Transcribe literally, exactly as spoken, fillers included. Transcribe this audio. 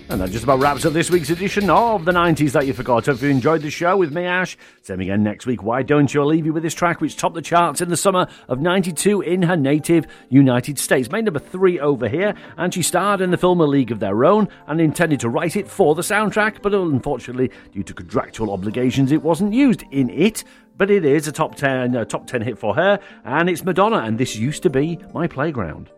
And that just about wraps up this week's edition of the nineties That You Forgot. Hope you enjoyed the show with me, Ash. Same again next week. Why don't you? I'll leave you with this track which topped the charts in the summer of ninety-two in her native United States. Made number three over here, and she starred in the film A League of Their Own and intended to write it for the soundtrack, but unfortunately, due to contractual obligations, it wasn't used in it. But it is a top ten, uh, top ten hit for her, and it's Madonna, and This Used to Be My Playground.